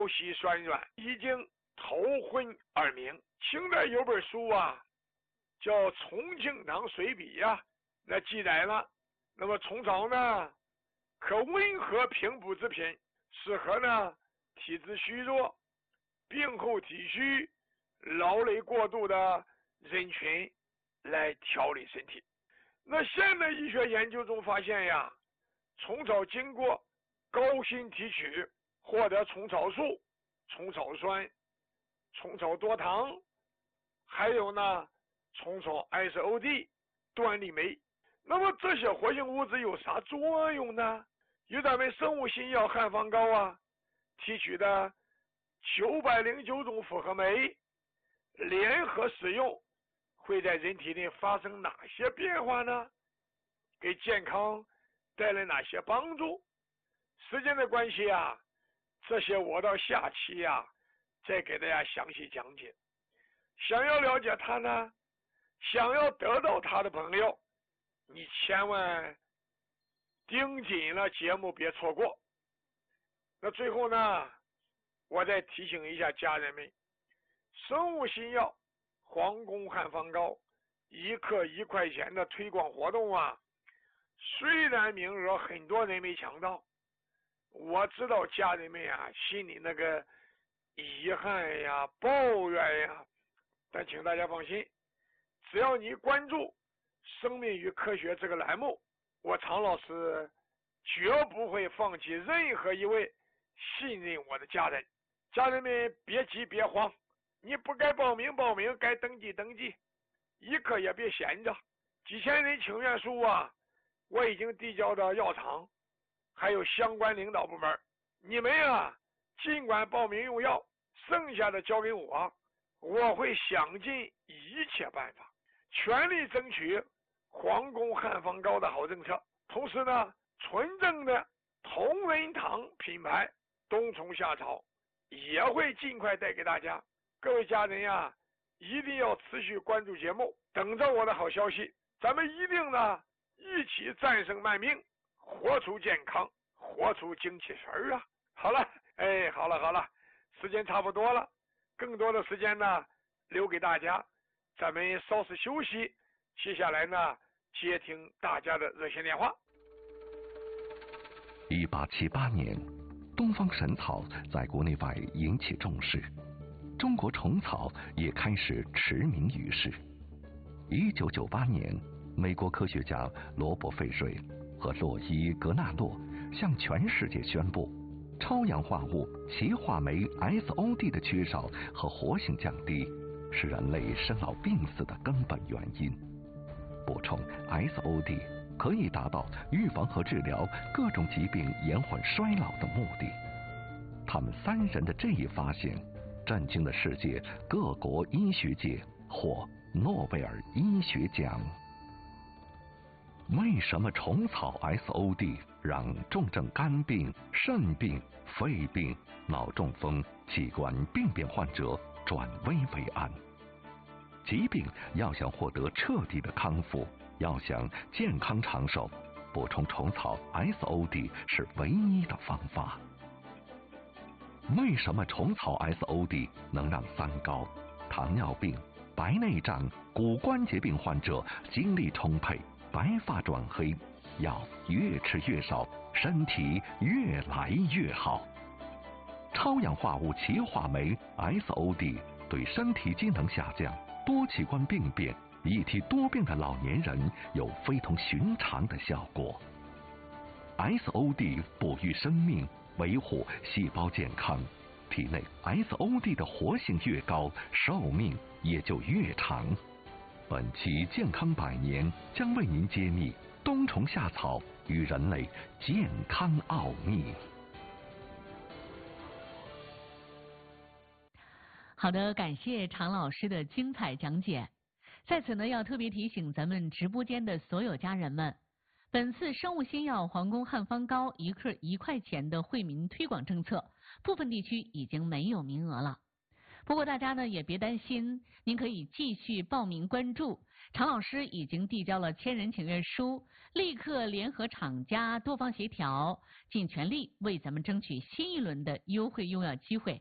细酸软，已经头昏耳鸣。清代有本书啊，叫《重庆堂随笔》呀，那记载了，那么虫草呢，可温和平补之品，适合呢体质虚弱、病后体虚、劳累过度的人群来调理身体。那现代医学研究中发现呀，虫草经过高辛提取，获得虫草素、虫草酸、虫草多糖，还有呢虫草 SOD、端粒酶。那么这些活性物质有啥作用呢？与咱们生物新药汉方膏啊提取的909种复合酶联合使用，会在人体内发生哪些变化呢？给健康带来哪些帮助？时间的关系啊，这些我到下期啊再给大家详细讲解。想要了解它呢，想要得到它的朋友，你千万盯紧了节目，别错过。那最后呢，我再提醒一下家人们，生物新药皇宫汉方膏1克1块钱的推广活动啊，虽然名额很多人没抢到，我知道家人们啊心里那个遗憾呀、抱怨呀，但请大家放心，只要你关注生命与科学这个栏目，我常老师绝不会放弃任何一位信任我的家人。家人们别急别慌，你不该报名报名，该登记登记，一刻也别闲着。几千人请愿书啊，我已经递交到药厂还有相关领导部门，你们啊尽管报名用药，剩下的交给我，我会想尽一切办法全力争取皇宫汉方膏的好政策。同时呢，纯正的同仁堂品牌冬虫夏草也会尽快带给大家。各位家人呀，一定要持续关注节目，等着我的好消息。咱们一定呢一起战胜慢病，活出健康，活出精气神啊！好了，好了，时间差不多了，更多的时间呢留给大家，咱们稍事休息，接下来呢接听大家的热线电话。 1878年，东方神草在国内外引起重视，中国虫草也开始驰名于世。1998年，美国科学家罗伯·费瑞和洛伊·格纳洛向全世界宣布，超氧化物歧化酶 SOD 的缺少和活性降低是人类生老病死的根本原因。补充 SOD 可以达到预防和治疗各种疾病延缓衰老的目的。他们3人的这一发现震惊了世界各国医学界，获诺贝尔医学奖。为什么虫草 SOD 让重症肝病、肾病、肺病、脑中风、器官病变患者转危为安？疾病要想获得彻底的康复，要想健康长寿，补充虫草 SOD 是唯一的方法。为什么虫草 SOD 能让三高、糖尿病、白内障、骨关节病患者精力充沛、白发转黑，药越吃越少，身体越来越好？超氧化物歧化酶 SOD 对身体机能下降、多器官病变、一体多病的老年人有非同寻常的效果。SOD 哺育生命，维护细胞健康，体内 SOD 的活性越高，寿命也就越长。本期健康百年将为您揭秘冬虫夏草与人类健康奥秘。 好的，感谢常老师的精彩讲解。在此呢，要特别提醒咱们直播间的所有家人们，本次生物新药皇宫汉方膏1克1块钱的惠民推广政策，部分地区已经没有名额了。 不过大家呢也别担心，您可以继续报名关注。常老师已经递交了签人请愿书，立刻联合厂家多方协调，尽全力为咱们争取新一轮的优惠用药机会。